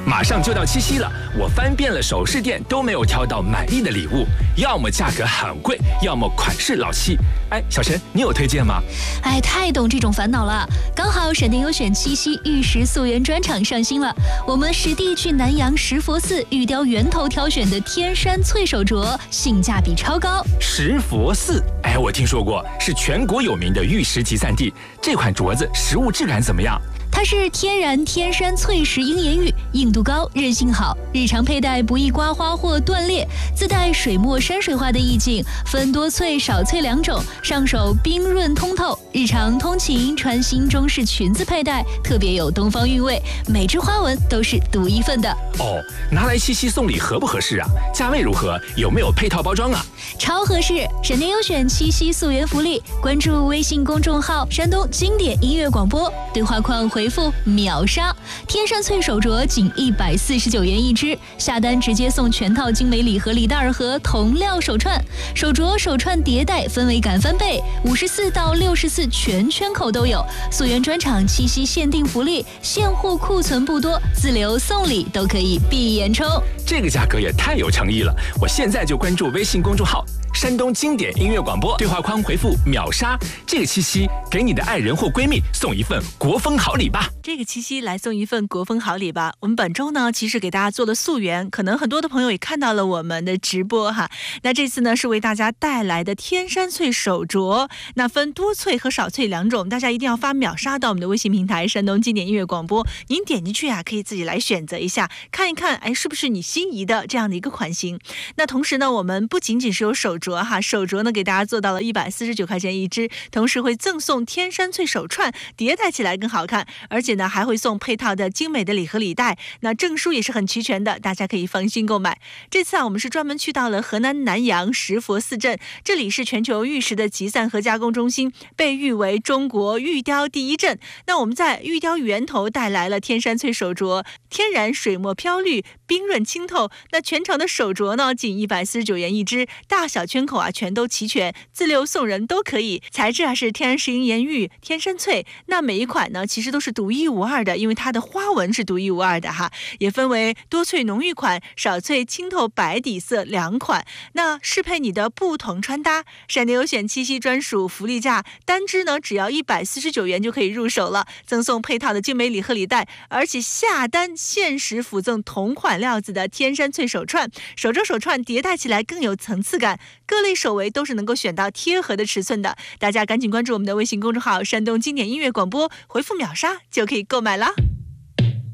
马上就到七夕了，我翻遍了首饰店都没有挑到满意的礼物，要么价格很贵，要么款式老气。哎，小陈，你有推荐吗？ 哎，太懂这种烦恼了。刚好闪电优选七夕玉石溯源专场上新了，我们实地去南阳石佛寺玉雕源头挑选的天山翠手镯，性价比超高。 石佛寺，哎，我听说过，是全国有名的玉石集散地。这款镯子实物质感怎么样？ 它是天然天山翠石鹰眼玉，硬度高，韧性好，日常佩戴不易刮花或断裂，自带水墨山水画的意境，分多翠、少翠两种，上手冰润通透，日常通勤穿新中式裙子佩戴，特别有东方韵味，每只花纹都是独一份的。 哦，拿来七夕送礼合不合适啊？价位如何？有没有配套包装啊？ 超合适！闪电优选七夕溯源福利，关注微信公众号山东经典音乐广播，对话框回复秒杀，天山翠手镯仅149元一只，下单直接送全套精美礼盒礼袋和铜料手串，手镯手串叠戴氛围感翻倍，54到64全圈口都有。溯源专场七夕限定福利，现货库存不多，自留送礼都可以闭眼抽。 这个价格也太有诚意了！我现在就关注微信公众号山东经典音乐广播，对话框回复秒杀，这个七夕给你的爱人或闺蜜送一份国风好礼吧。 这个七夕来送一份国风好礼吧。我们本周呢，其实给大家做了溯源，可能很多的朋友也看到了我们的直播哈。那这次呢，是为大家带来的天山翠手镯，那分多翠和少翠两种，大家一定要发秒杀到我们的微信平台山东经典音乐广播，您点进去啊，可以自己来选择一下，看一看，哎，是不是你心仪的这样的一个款型。那同时呢，我们不仅仅是有手镯哈，手镯呢给大家做到了149块钱一只，同时会赠送天山翠手串，叠戴起来更好看，而且呢还会送配套的精美的礼盒礼袋，那证书也是很齐全的，大家可以放心购买。这次啊，我们是专门去到了河南南阳石佛寺镇，这里是全球玉石的集散和加工中心，被誉为中国玉雕第一镇。那我们在玉雕源头带来了天山翠手镯，天然水墨飘绿，冰润清透。那全场的手镯呢，仅149元一只，大小圈口啊全都齐全，自留送人都可以。材质啊是天然石英岩玉、天山翠，那每一款呢其实都是独一无二的，因为它的花纹是独一无二的哈。也分为多翠浓郁款、少翠清透白底色两款，那适配你的不同穿搭。闪电优选七夕专属福利价，单只呢只要149元就可以入手了，赠送配套的精美礼盒礼袋，而且下单限时附赠同款料子的天山翠手串，手镯手串叠戴起来更有层次感，各类手围都是能够选到贴合的尺寸的。大家赶紧关注我们的微信公众号山东经典音乐广播，回复秒杀就可以购买啦。